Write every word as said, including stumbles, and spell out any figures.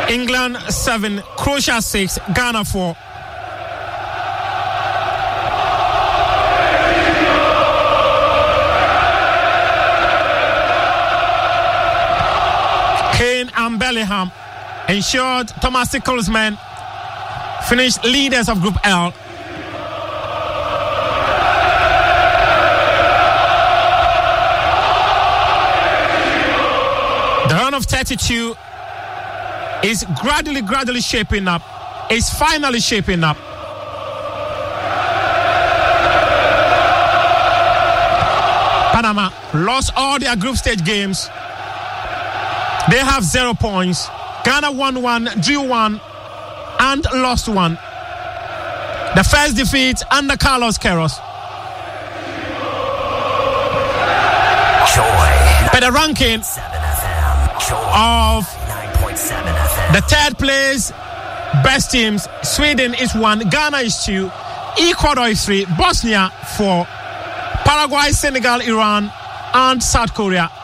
England seven, Croatia six, Ghana four. Kane and Bellingham ensured Thomas Tuchel's men finished leaders of Group L. The run of thirty-two is gradually, gradually shaping up. It's finally shaping up. Panama lost all their group stage games. They have zero points. Ghana won one, drew one, and lost one. The first defeat under Carlos Queiroz. Joy. By the ranking of the third place, best teams, Sweden is one, Ghana is two, Ecuador is three, Bosnia four, Paraguay, Senegal, Iran, and South Korea